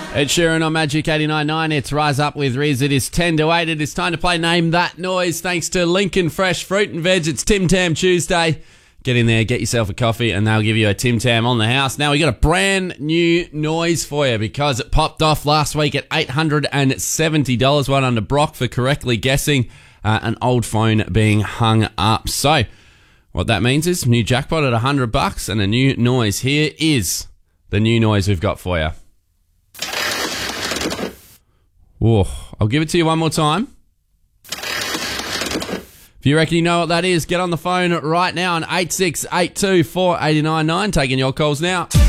Ed Sheeran on Magic 89.9. It's Rise Up with Riz. It is 10 to 8. It is time to play Name That Noise. Thanks to Lincoln Fresh Fruit and Veg. It's Tim Tam Tuesday. Get in there, get yourself a coffee, and they'll give you a Tim Tam on the house. Now, we got a brand new noise for you because it popped off last week at $870. One under Brock for correctly guessing an old phone being hung up. So, what that means is new jackpot at $100 and a new noise. Here is the new noise we've got for you. Whoa, I'll give it to you one more time. If you reckon you know what that is, get on the phone right now on 8682 489 9. Taking your calls now.